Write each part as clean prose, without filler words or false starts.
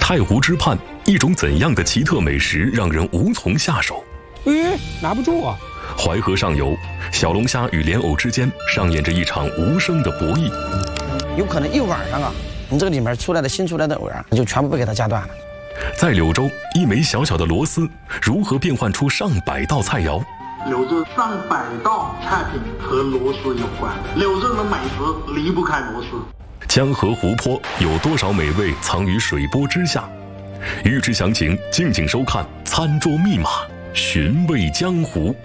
太湖之畔，一种怎样的奇特美食让人无从下手？ 拿不住啊！ 淮河上游，小龙虾与莲藕之间上演着一场无声的博弈。 有可能一晚上啊，你这个里面新出来的藕啊，就全部被给它夹断了。 在柳州，一枚小小的螺丝如何变换出上百道菜肴？ 柳州上百道菜品和螺丝有关，柳州的美食离不开螺丝。 江河湖泊有多少美味藏于水波之下？欲知详情，敬请收看《餐桌密码》，寻味江湖。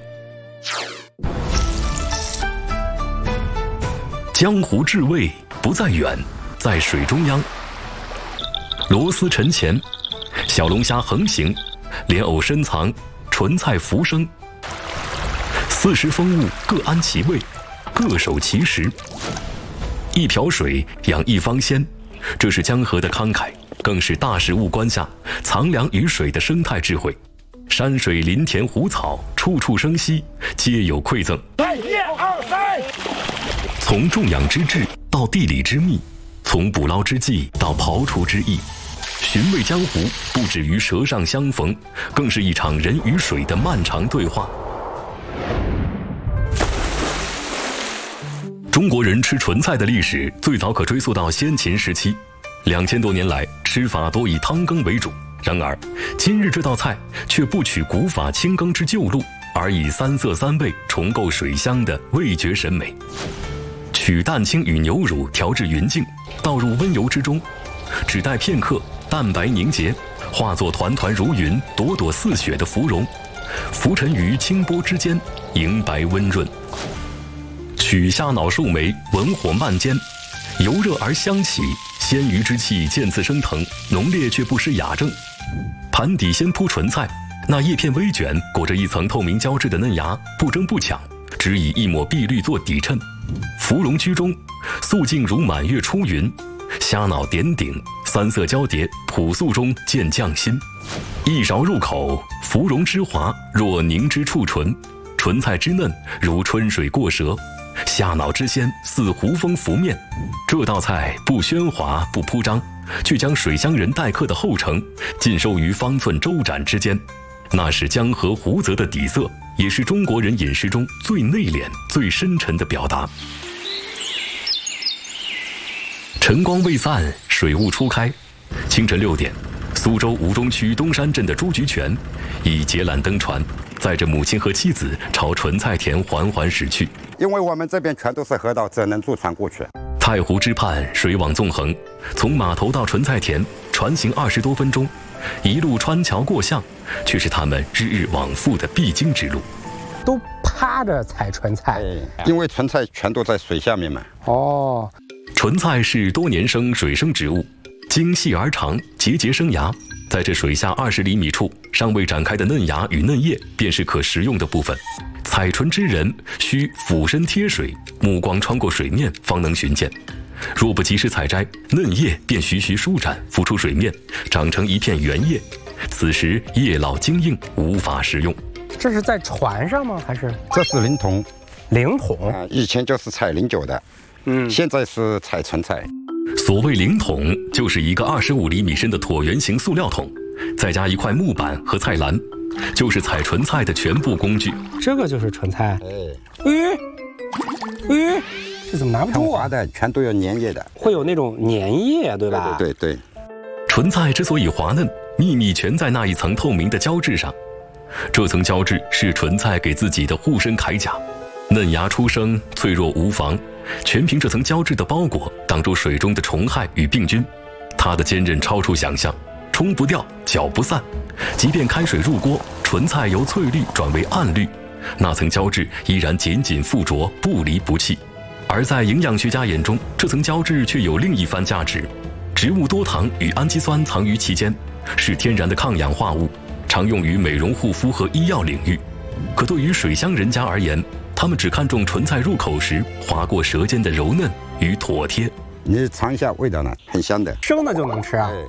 江湖至味不在远，在水中央。螺丝沉潜，小龙虾横行，莲藕深藏，纯菜浮生。40风物各安其位，各守其时。一瓢水养一方鲜，这是江河的慷慨，更是大食物观下藏粮于水的生态智慧。山水林田湖草，处处生息，皆有馈赠。 1、2、3。 从种养之志到地理之秘，从捕捞之技到刨除之艺，寻味江湖不止于舌上相逢，更是一场人与水的漫长对话。中国人吃纯菜的历史最早可追溯到先秦时期，2000多年来吃法多以汤羹为主。然而，今日这道菜却不取古法清羹之旧路，而以3色3味重构水乡的味觉审美。取蛋清与牛乳调至匀净，倒入温油之中，只待片刻，蛋白凝结，化作团团如云、朵朵似雪的芙蓉，浮沉于清波之间，莹白温润。取虾脑数枚，文火慢煎，油热而香起，鲜鱼之气渐次升腾，浓烈却不失雅正。盘底先铺纯菜，那叶片微卷，裹着一层透明胶质的嫩芽，不争不抢，只以一抹碧绿做底衬。芙蓉居中，素净如满月出云，虾脑点顶，3色交叠，朴素中见匠心。一勺入口，芙蓉之滑若凝脂触唇，纯菜之嫩如春水过舌，虾脑之鲜似胡风拂面。这道菜不喧哗不铺张，却将水乡人待客的后程尽收于方寸周展之间，那是江河湖泽的底色，也是中国人饮食中最内敛最深沉的表达。晨光未散，水雾初开。清晨6点，苏州吴中区东山镇的朱菊泉以结缆登船，载着母亲和妻子朝纯菜田缓缓驶去。 因为我们这边全都是河道，只能坐船过去。 太湖之畔，水网纵横，从码头到纯菜田，船行20多分钟，一路穿桥过巷，却是他们日日往复的必经之路。 都趴着采纯菜， 因为纯菜全都在水下面嘛。 哦， 纯菜是多年生水生植物，茎细而长，节节生芽。在这水下20厘米处，尚未展开的嫩芽与嫩叶便是可食用的部分。采纯之人需俯身贴水，目光穿过水面方能寻见。若不及时采摘，嫩叶便徐徐舒展，浮出水面，长成一片圆叶。此时叶老茎硬，无法食用。 这是在船上吗？还是？ 这是灵桐， 灵桐以前就是采灵酒的，现在是采纯菜。 所谓灵桶，就是一个25厘米深的椭圆形塑料桶，再加一块木板和菜篮，就是采纯菜的全部工具。 这个就是纯菜。这怎么拿不住啊？ 的全都有粘液的， 会有那种粘液，对吧？ 对。 纯菜之所以滑嫩，秘密全在那一层透明的胶质上。这层胶质是纯菜给自己的护身铠甲，嫩芽出生，脆弱无妨，全凭这层胶质的包裹，挡住水中的虫害与病菌。它的坚韧超出想象，冲不掉，搅不散。即便开水入锅，纯菜由翠绿转为暗绿，那层胶质依然紧紧附着，不离不弃。而在营养学家眼中，这层胶质却有另一番价值。植物多糖与氨基酸藏于其间，是天然的抗氧化物，常用于美容护肤和医药领域。可对于水乡人家而言，他们只看重纯菜入口时划过舌尖的柔嫩与妥帖。 你尝一下味道呢，很香的。 生的就能吃啊？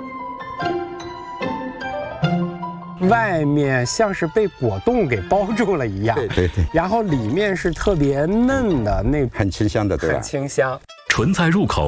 外面像是被果冻给包住了一样， 对。 然后里面是特别嫩的，那很清香的，对吧？ 很清香。 纯菜入口，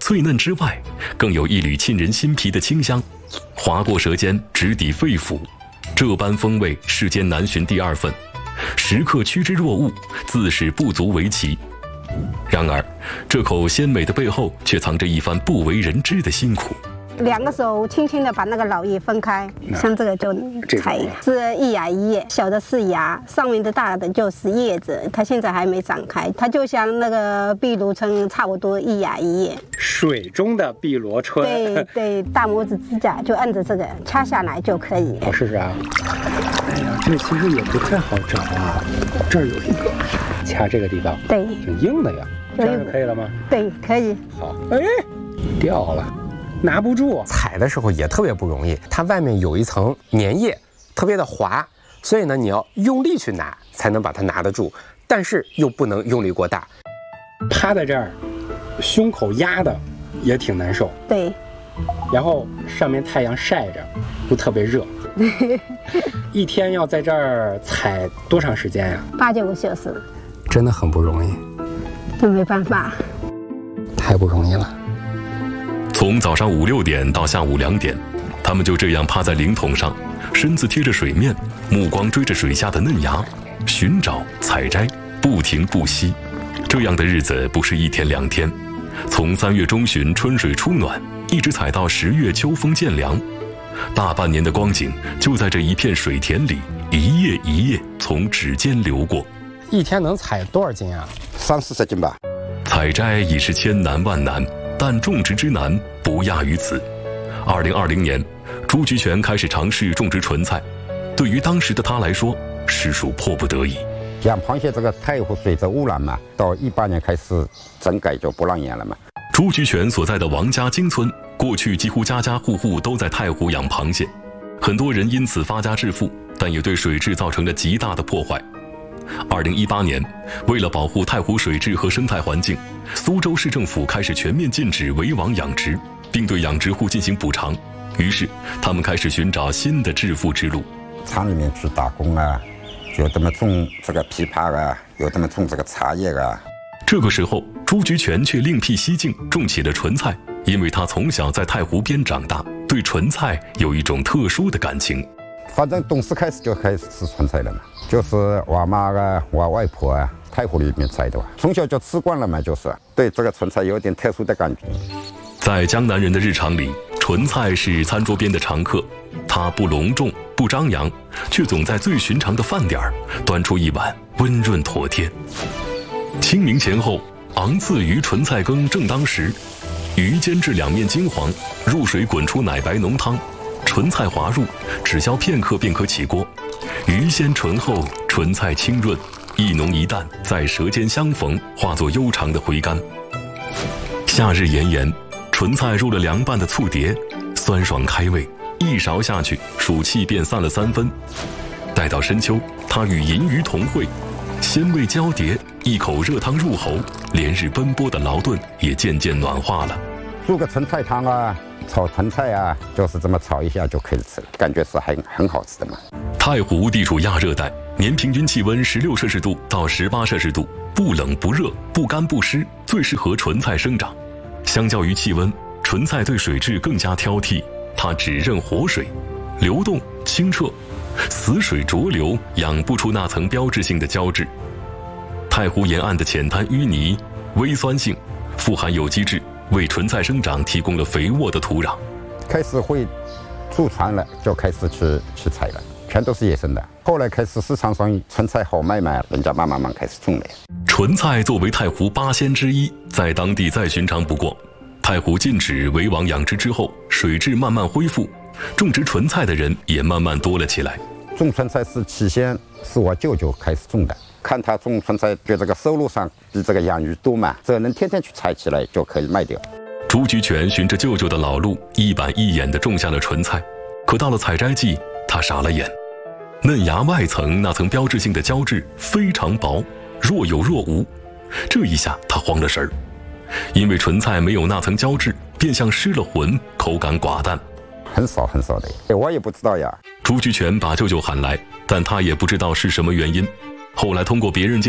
脆嫩之外，更有一缕沁人心脾的清香，划过舌尖，直抵肺腑。这般风味，世间难寻第二份。食客趋之若鹜，自是不足为奇。然而，这口鲜美的背后，却藏着一番不为人知的辛苦。 2个手轻轻地把那个老叶分开，像这个就采是一芽一叶，小的是芽，上面的大的就是叶子，它现在还没长开，它就像那个碧螺春差不多一芽一叶。 水中的碧螺春。 对对，大拇指指甲就按着这个掐下来就可以。 我试试啊。哎呀，这其实也不太好找啊。这儿有一个，掐这个地方。 对， 挺硬的呀。这样就可以了吗？ 对，可以。 好，哎，掉了。拿不住，采的时候也特别不容易，它外面有一层粘液，特别的滑，所以呢，你要用力去拿才能把它拿得住，但是又不能用力过大。趴在这儿，胸口压的也挺难受。 对， 然后上面太阳晒着，又特别热。一天要在这儿采多长时间呀 ？8、9个小时， 真的很不容易。 这没办法， 太不容易了。 从早上5、6点到下午2点，他们就这样趴在灵桶上，身子贴着水面，目光追着水下的嫩芽，寻找、采摘，不停不息。这样的日子不是1天2天，从3月中旬春水初暖，一直采到10月秋风渐凉，大半年的光景就在这一片水田里，一叶一叶从指尖流过。 一天能采多少斤啊 ？30、40斤吧。 采摘已是千难万难，但种植之难不亚于此。2020年，朱菊泉开始尝试种植纯菜，对于当时的他来说，实属迫不得已。 养螃蟹这个太湖水质污染嘛，到18年开始整改就不让养了嘛。 朱菊泉所在的王家金村，过去几乎家家户户都在太湖养螃蟹，很多人因此发家致富，但也对水质造成了极大的破坏。2018年，为了保护太湖水质和生态环境，苏州市政府开始全面禁止围网养殖，并对养殖户进行补偿。于是，他们开始寻找新的致富之路。 厂里面去打工啊，有的么种这个枇杷啊，有的么种这个茶叶啊。 这个时候，朱菊泉却另辟蹊径，种起了纯菜，因为他从小在太湖边长大，对纯菜有一种特殊的感情。 反正懂事开始就开始吃纯菜了嘛，就是我妈啊、我外婆啊，太湖里面摘的，从小就吃惯了嘛，就是对这个纯菜有点特殊的感觉。 在江南人的日常里，纯菜是餐桌边的常客，它不隆重、不张扬，却总在最寻常的饭点儿端出一碗温润妥帖。清明前后，昂刺鱼纯菜羹正当时，鱼煎至两面金黄，入水滚出奶白浓汤。纯菜滑入，只消片刻便可起锅。鱼鲜醇厚，纯菜清润，一浓一淡在舌尖相逢，化作悠长的回甘。夏日炎炎，纯菜入了凉拌的醋碟，酸爽开胃，一勺下去，暑气便散了3分。待到深秋，它与银鱼同会，鲜味交叠，一口热汤入喉，连日奔波的劳顿也渐渐暖化了。 做个纯菜汤啊，炒纯菜啊，就是这么炒一下就可以吃了，感觉是很好吃的嘛。 太湖地处亚热带，年平均气温16摄氏度到18摄氏度，不冷不热，不干不湿，最适合纯菜生长。相较于气温，纯菜对水质更加挑剔，它只认活水，流动清澈，死水浊流养不出那层标志性的胶质。太湖沿岸的浅滩淤泥，微酸性，富含有机质，为纯菜生长提供了肥沃的土壤。 开始会坐船了，就开始去采了，全都是野生的。后来开始市场上纯菜好卖嘛，人家慢慢开始种了。 纯菜作为太湖8仙之一，在当地再寻常不过。太湖禁止围网养殖之后，水质慢慢恢复，种植纯菜的人也慢慢多了起来。 种纯菜是起先是我舅舅开始种的，看他种纯菜，对这个收入上比这个养鱼多嘛，这能天天去采起来就可以卖掉。 朱菊泉循着舅舅的老路，一板一眼地种下了纯菜。可到了采摘季，他傻了眼。嫩芽外层那层标志性的胶质非常薄，若有若无。这一下他慌了神儿，因为纯菜没有那层胶质，便像失了魂，口感寡淡。 很少的，我也不知道呀。 朱菊泉把舅舅喊来，但他也不知道是什么原因。后来通过别人介绍，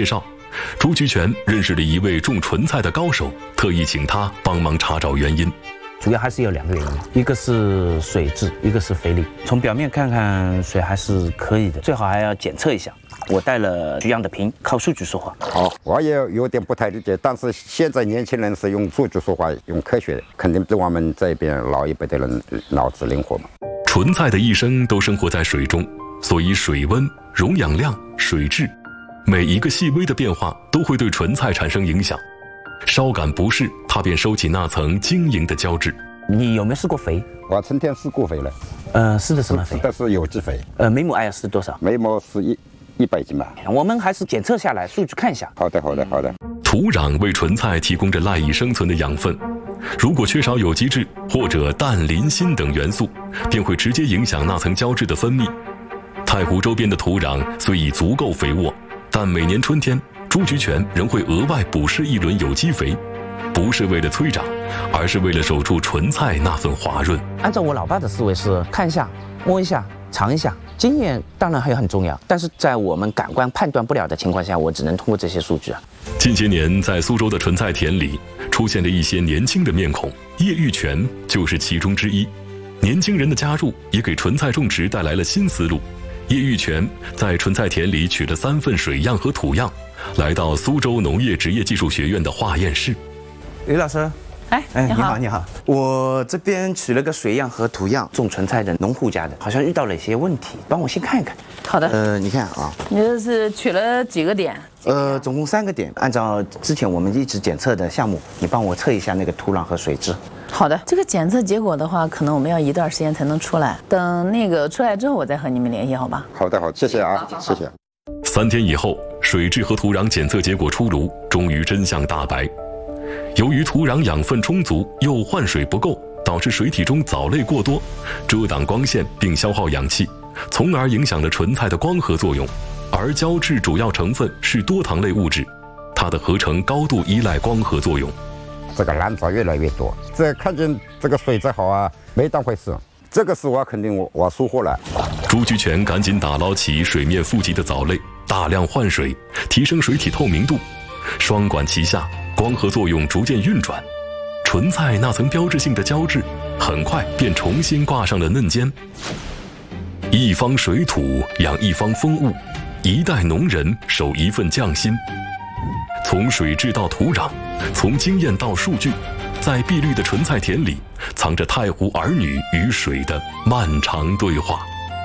朱菊泉认识了一位种纯菜的高手，特意请他帮忙查找原因。 主要还是有2个原因，一个是水质，一个是肥力。从表面看看水还是可以的，最好还要检测一下。我带了取样的瓶，靠数据说话。 好，我也有点不太理解，但是现在年轻人是用数据说话，用科学的，肯定比我们这边老一辈的人脑子灵活嘛。 纯菜的一生都生活在水中，所以水温、溶氧量、水质，每一个细微的变化都会对纯菜产生影响。稍感不适，它便收起那层晶莹的胶质。 你有没有施过肥？ 我春天施过肥了。 施的什么肥？ 施的是有机肥。 每亩要施多少？ 每亩是100斤吧。 我们还是检测下来，数据看一下。 好的。 土壤为纯菜提供着赖以生存的养分，如果缺少有机质或者氮、磷、锌等元素，便会直接影响那层胶质的分泌。太湖周边的土壤虽已足够肥沃，但每年春天，朱菊泉仍会额外补施一轮有机肥，不是为了催长，而是为了守住纯菜那份滑润。 按照我老爸的思维是看一下、摸一下、尝一下，经验当然还很重要，但是在我们感官判断不了的情况下，我只能通过这些数据啊。 近些年，在苏州的纯菜田里出现了一些年轻的面孔，叶玉泉就是其中之一。年轻人的加入也给纯菜种植带来了新思路。叶玉泉在纯菜田里取了3份水样和土样，来到苏州农业职业技术学院的化验室。 吕老师，你好，我这边取了个水样和土样，种纯菜的农户家的，好像遇到了一些问题，帮我先看一看。 好的。 你看啊， 你这是取了几个点？ 总共3个点，按照之前我们一直检测的项目，你帮我测一下那个土壤和水质。 好的，这个检测结果的话，可能我们要一段时间才能出来，等那个出来之后，我再和你们联系，好吧？ 好的，谢谢啊，谢谢。 3天以后，水质和土壤检测结果出炉，终于真相大白。由于土壤养分充足，又换水不够，导致水体中藻类过多，遮挡光线并消耗氧气，从而影响了纯菜的光合作用。而胶质主要成分是多糖类物质，它的合成高度依赖光合作用。 这个蓝藻越来越多，这看见这个水质好啊，没当回事。这个是我肯定我收获了。 朱菊泉赶紧打捞起水面富集的藻类，大量换水，提升水体透明度。双管齐下，光合作用逐渐运转，纯菜那层标志性的胶质很快便重新挂上了嫩尖。一方水土养一方风物，一代农人守一份匠心。从水质到土壤，从经验到数据，在碧绿的纯菜田里，藏着太湖儿女与水的漫长对话。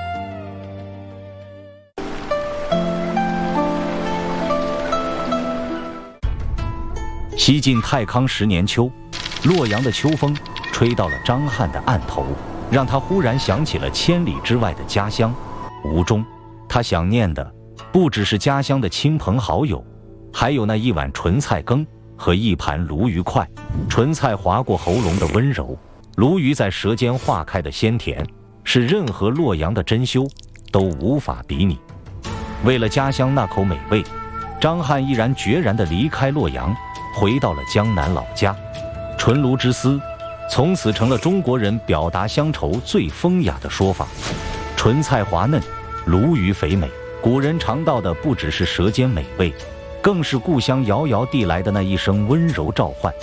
西晋太康10年秋，洛阳的秋风吹到了张翰的案头，让他忽然想起了千里之外的家乡。无中，他想念的不只是家乡的亲朋好友，还有那一碗纯菜羹和一盘鲈鱼块。纯菜划过喉咙的温柔，鲈鱼在舌尖化开的鲜甜，是任何洛阳的珍馐都无法比拟。为了家乡那口美味，张翰毅然决然地离开洛阳，回到了江南老家。纯鲈之思从此成了中国人表达乡愁最风雅的说法。纯菜滑嫩，鲈鱼肥美，古人尝到的不只是舌尖美味，更是故乡遥遥递来的那一声温柔召唤。